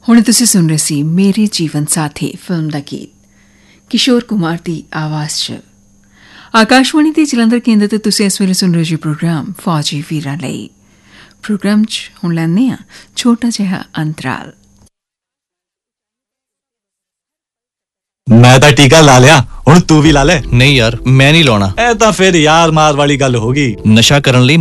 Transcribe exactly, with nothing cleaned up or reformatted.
ਹੁਣ ਤੁਸੀਂ ਸੁਣ ਰਹੇ ਸੀ ਮੇਰੇ ਜੀਵਨ ਸਾਥੀ ਫਿਲਮ ਦਾ ਗੀਤ ਕਿਸ਼ੋਰ ਕੁਮਾਰ ਦੀ ਆਵਾਜ਼ 'ਚ। ਆਕਾਸ਼ਵਾਣੀ ਦੇ ਜਲੰਧਰ ਕੇਂਦਰ ਤੇ ਤੁਸੀਂ ਇਸ ਵੇਲੇ ਸੁਣ ਰਹੇ ਜੀ ਪ੍ਰੋਗਰਾਮ ਫੌਜੀ ਵੀਰਾਂ ਲਈ। ਪ੍ਰੋਗਰਾਮ 'ਚ ਹੁਣ ਲੈਂਦੇ ਹਾਂ ਛੋਟਾ ਜਿਹਾ ਅੰਤਰਾਲ। ਮੈਂ ਤਾਂ ਟੀਕਾ ਲਾ ਲਿਆ, ਹੁਣ ਤੂੰ ਵੀ ਲਾ ਲੈ। ਨਹੀਂ ਯਾਰ, ਮੈਂ ਨਹੀਂ ਲਾਉਣਾ। ਇਹ ਤਾਂ ਫਿਰ ਯਾਰ ਮਾਰ ਵਾਲੀ ਗੱਲ ਹੋ ਗਈ। ਨਸ਼ਾ ਕਰਨ ਲਈ